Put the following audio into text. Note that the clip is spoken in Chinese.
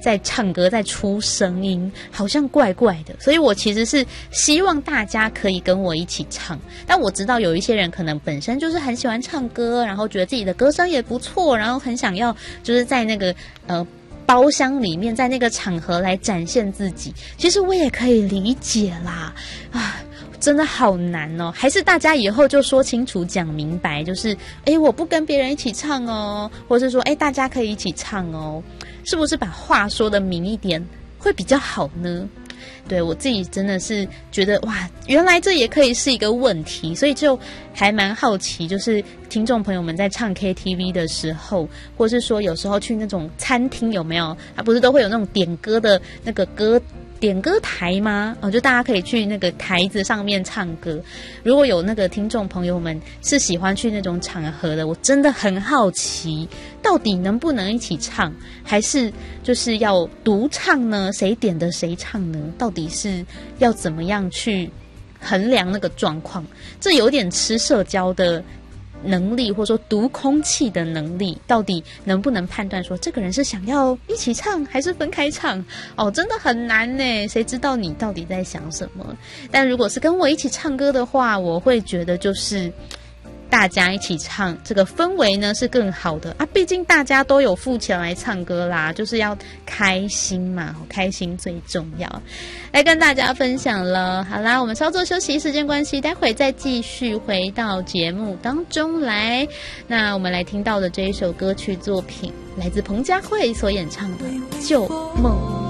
在唱歌在出声音，好像怪怪的，所以我其实是希望大家可以跟我一起唱。但我知道有一些人可能本身就是很喜欢唱歌，然后觉得自己的歌声也不错，然后很想要就是在那个包厢里面，在那个场合来展现自己，其实我也可以理解啦。真的好难哦，还是大家以后就说清楚讲明白，就是我不跟别人一起唱哦，或是说大家可以一起唱哦，是不是把话说得明一点会比较好呢？对，我自己真的是觉得哇，原来这也可以是一个问题，所以就还蛮好奇，就是听众朋友们在唱 KTV 的时候，或是说有时候去那种餐厅有没有，不是都会有那种点歌的那个点歌台吗？就大家可以去那个台子上面唱歌。如果有那个听众朋友们是喜欢去那种场合的，我真的很好奇，到底能不能一起唱，还是就是要独唱呢？谁点的谁唱呢？到底是要怎么样去衡量那个状况？这有点吃社交的能力，或者说读空气的能力，到底能不能判断说这个人是想要一起唱还是分开唱？真的很难呢，谁知道你到底在想什么？但如果是跟我一起唱歌的话，我会觉得就是大家一起唱，这个氛围呢是更好的啊，毕竟大家都有付钱来唱歌啦，就是要开心嘛，开心最重要。来跟大家分享了，好啦，我们稍作休息，时间关系，待会再继续回到节目当中来。那我们来听到的这一首歌曲作品，来自彭佳慧所演唱的《旧梦》。